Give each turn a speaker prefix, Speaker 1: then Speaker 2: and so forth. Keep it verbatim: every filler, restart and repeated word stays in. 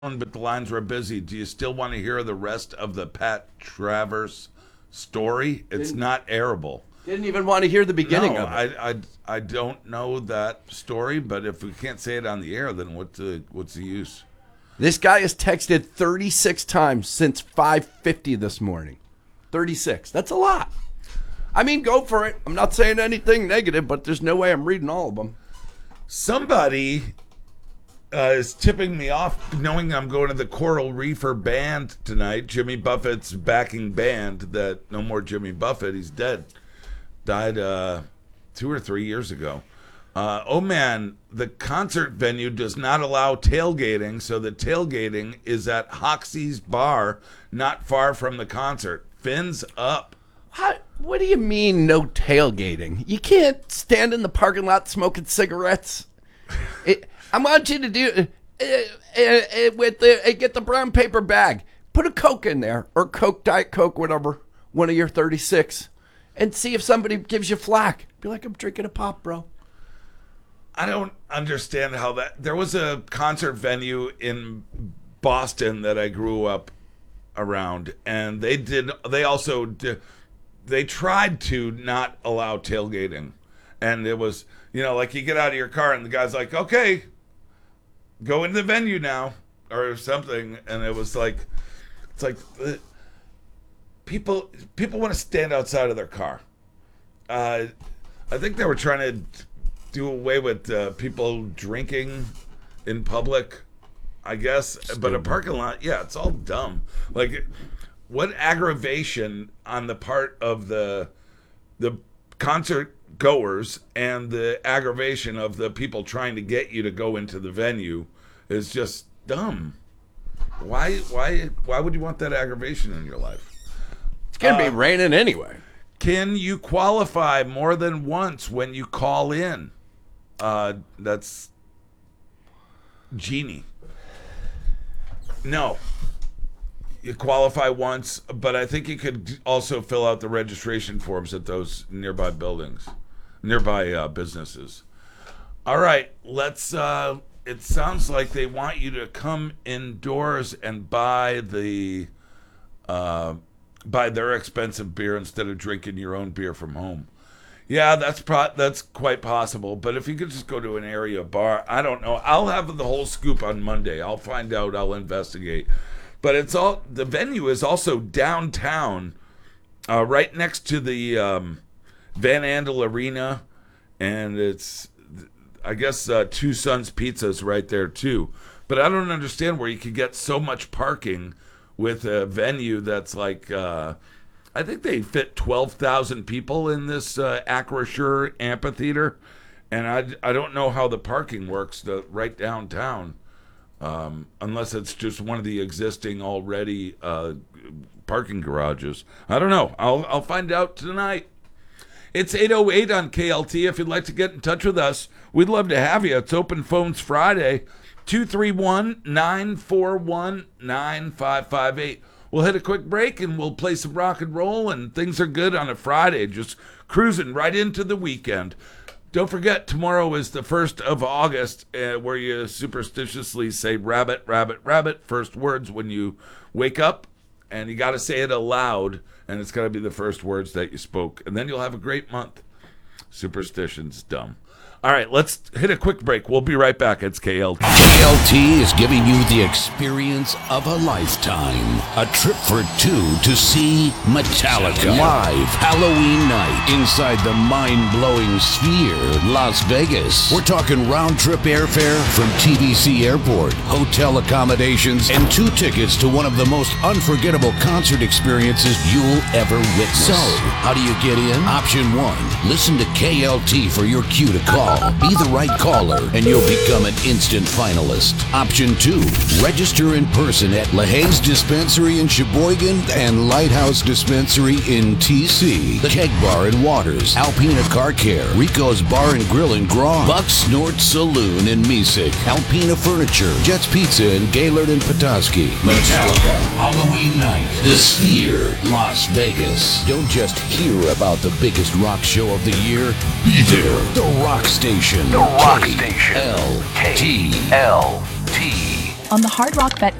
Speaker 1: but the lines were busy. Do you still want to hear the rest of the Pat Travers story? It's
Speaker 2: Didn't-
Speaker 1: not airable.
Speaker 2: Didn't even want to hear the beginning
Speaker 1: No,
Speaker 2: of it.
Speaker 1: I, I, I don't know that story, but if we can't say it on the air, then what's the, what's the use?
Speaker 2: This guy has texted thirty-six times since five fifty this morning. thirty-six. That's a lot. I mean, go for it. I'm not saying anything negative, but there's no way I'm reading all of them.
Speaker 1: Somebody uh, is tipping me off, knowing I'm going to the Coral Reefer Band tonight, Jimmy Buffett's backing band. That no more Jimmy Buffett. He's dead. Died uh, two or three years ago. Uh, oh man, the concert venue does not allow tailgating, so the tailgating is at Hoxie's Bar, not far from the concert. Fins up.
Speaker 2: How, what do you mean no tailgating? You can't stand in the parking lot smoking cigarettes. It, I want you to do uh, uh, uh, with the uh, get the brown paper bag. Put a Coke in there, or Coke, Diet Coke, whatever. One of your thirty-six, and see if somebody gives you flack. Be like, I'm drinking a pop, bro.
Speaker 1: I don't understand how that. There was a concert venue in Boston that I grew up around, and they did. They also did, they tried to not allow tailgating, and it was, you know, like you get out of your car and the guy's like, "Okay, go into the venue now," or something, and it was like, it's like uh, people people want to stand outside of their car. Uh, I think they were trying to do away with uh, people drinking in public, I guess. Stupid. But a parking lot, yeah, it's all dumb. Like, what aggravation on the part of the the concert goers and the aggravation of the people trying to get you to go into the venue is just dumb. Why why why would you want that aggravation in your life?
Speaker 2: It's gonna
Speaker 1: uh,
Speaker 2: be raining anyway.
Speaker 1: Can you qualify more than once when you call in? Uh, that's Genie. No. You qualify once, but I think you could also fill out the registration forms at those nearby buildings, nearby uh, businesses. All right, let's, uh, it sounds like they want you to come indoors and buy the, uh, buy their expensive beer instead of drinking your own beer from home. Yeah, that's pro- that's quite possible. But if you could just go to an area bar, I don't know. I'll have the whole scoop on Monday. I'll find out. I'll investigate. But it's all the venue is also downtown, uh, right next to the um, Van Andel Arena, and it's I guess uh, Two Sons Pizza's right there too. But I don't understand where you could get so much parking with a venue that's like. Uh, I think they fit twelve thousand people in this uh, Acrisure amphitheater, and I, I don't know how the parking works the, right downtown, um, unless it's just one of the existing already uh, parking garages. I don't know. I'll I'll find out tonight. It's eight oh eight on K L T. If you'd like to get in touch with us, we'd love to have you. It's Open Phones Friday, two three one, nine four one, nine five five eight. We'll hit a quick break and we'll play some rock and roll, and things are good on a Friday, just cruising right into the weekend. Don't forget, tomorrow is the first of August, uh, where you superstitiously say rabbit, rabbit, rabbit, first words when you wake up, and you got to say it aloud, and it's got to be the first words that you spoke, and then you'll have a great month. Superstition's dumb. All right, let's hit a quick break. We'll be right back. It's K L T.
Speaker 3: K L T is giving you the experience of a lifetime. A trip for two to see Metallica live Halloween night inside the mind-blowing Sphere, Las Vegas. We're talking round-trip airfare from T B C Airport, hotel accommodations, and two tickets to one of the most unforgettable concert experiences you'll ever witness. So, how do you get in? Option one, listen to K L T for your cue to call. Be the right caller, and you'll become an instant finalist. Option two, register in person at LaHaye's Dispensary in Sheboygan and Lighthouse Dispensary in T C, the Keg Bar in Waters, Alpina Car Care, Rico's Bar and Grill in Grom, Buck Snort Saloon in Mesick, Alpina Furniture, Jet's Pizza in Gaylord and Petoskey. Metallica, Halloween night, the Sphere, Las Vegas. Don't just hear about the biggest rock show of the year. Be there. The Rock Station.
Speaker 4: The Rock Station.
Speaker 3: L T.
Speaker 4: L T. on the Hard Rock Bet